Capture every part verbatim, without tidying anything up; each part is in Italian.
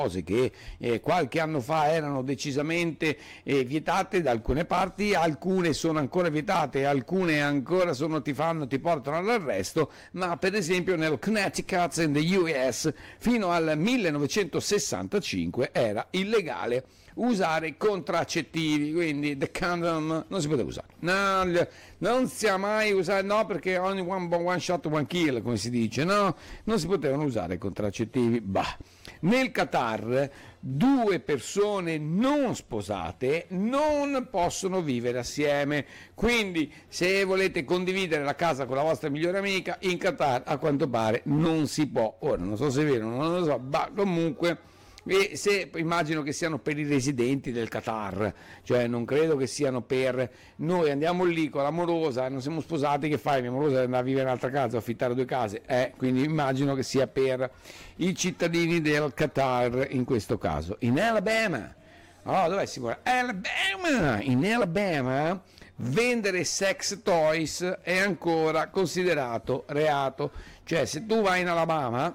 cose che eh, qualche anno fa erano decisamente eh, vietate da alcune parti, alcune sono ancora vietate, alcune ancora sono, ti fanno, ti portano all'arresto, ma per esempio nel Connecticut in the U S fino al millenovecentosessantacinque era illegale usare contraccettivi, quindi the condom non si poteva usare, no, non si è mai usato, no, perché only one, one shot one kill, come si dice, no, non si potevano usare contraccettivi. Bah. Nel Qatar due persone non sposate non possono vivere assieme, quindi se volete condividere la casa con la vostra migliore amica in Qatar a quanto pare non si può. Ora non so se è vero, non lo so, ma comunque e se immagino che siano per i residenti del Qatar, cioè non credo che siano per noi, andiamo lì con l'amorosa, non siamo sposati, che fai? Mia amorosa andare a vivere in un'altra casa, affittare due case, eh, quindi immagino che sia per i cittadini del Qatar in questo caso. In Alabama, oh, dov'è Simone? Alabama, in Alabama vendere sex toys è ancora considerato reato, cioè se tu vai in Alabama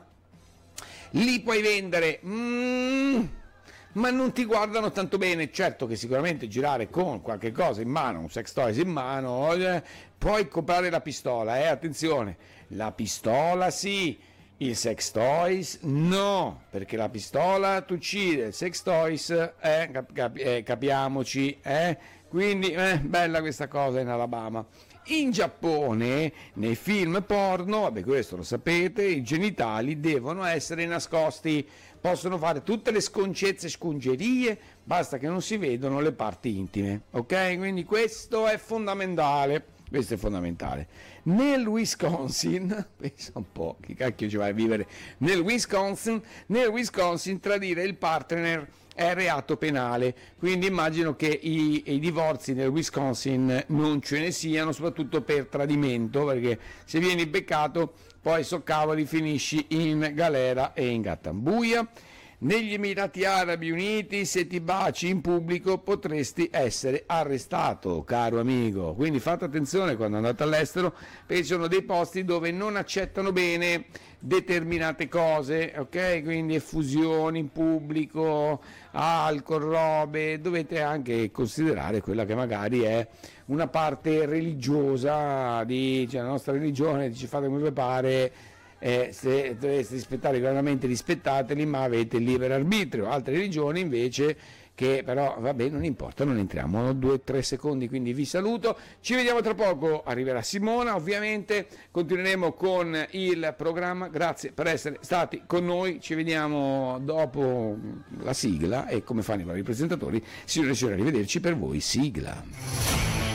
li puoi vendere, mm, ma non ti guardano tanto bene. Certo che sicuramente girare con qualche cosa in mano, un sex toys in mano, eh, puoi comprare la pistola, eh, attenzione, la pistola sì, il sex toys no, perché la pistola ti uccide, il sex toys, eh, cap- cap- eh, capiamoci, eh, quindi eh, bella questa cosa in Alabama. In Giappone, nei film porno, vabbè questo lo sapete, i genitali devono essere nascosti, possono fare tutte le sconcezze e scungerie, basta che non si vedano le parti intime, ok? Quindi questo è fondamentale, questo è fondamentale. Nel Wisconsin, pensa un po', che cacchio ci vai a vivere, nel Wisconsin, nel Wisconsin tradire il partner è reato penale, quindi immagino che i, i divorzi nel Wisconsin non ce ne siano, soprattutto per tradimento, perché se vieni beccato poi so cavoli finisci in galera e in gattambuia. Negli Emirati Arabi Uniti se ti baci in pubblico potresti essere arrestato, caro amico, quindi fate attenzione quando andate all'estero, perché ci sono dei posti dove non accettano bene determinate cose, ok? Quindi effusioni in pubblico, alcol, robe, dovete anche considerare quella che magari è una parte religiosa di, cioè la nostra religione dice fate come vi pare. Eh, se doveste rispettare veramente rispettateli, ma avete libero arbitrio. Altre religioni invece, che però vabbè non importa, non entriamo, due o tre secondi, quindi vi saluto, ci vediamo tra poco, arriverà Simona ovviamente, continueremo con il programma, grazie per essere stati con noi, ci vediamo dopo la sigla e come fanno i vari presentatori si riuscirà a rivederci per voi, sigla.